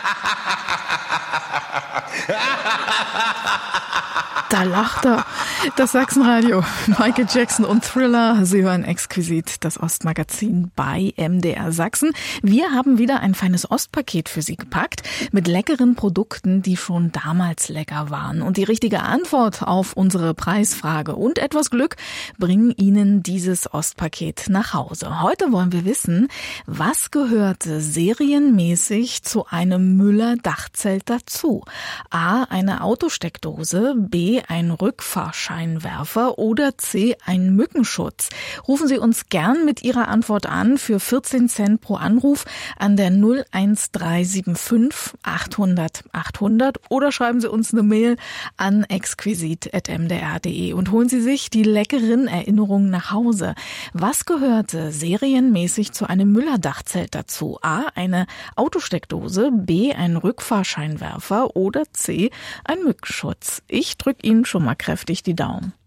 Da lacht er. Das Sachsenradio. Michael Jackson und Thriller. Sie hören exquisit das Ostmagazin bei MDR Sachsen. Wir haben wieder ein feines Ostpaket für Sie gepackt mit leckeren Produkten, die schon damals lecker waren. Und die richtige Antwort auf unsere Preisfrage und etwas Glück bringen Ihnen dieses Ostpaket nach Hause. Heute wollen wir wissen, was gehörte serienmäßig zu einem Müller-Dachzelt dazu? A. Eine Autosteckdose, B. ein Rückfahrscheinwerfer oder C. ein Mückenschutz. Rufen Sie uns gern mit Ihrer Antwort an für 14 Cent pro Anruf an der 01375 800 800 oder schreiben Sie uns eine Mail an exquisit@mdr.de und holen Sie sich die leckeren Erinnerungen nach Hause. Was gehörte serienmäßig zu einem Müller-Dachzelt dazu? A. eine Autosteckdose, B. ein Rückfahrscheinwerfer oder C. ein Mückenschutz. Ich drücke Ihnen schon mal kräftig die Daumen.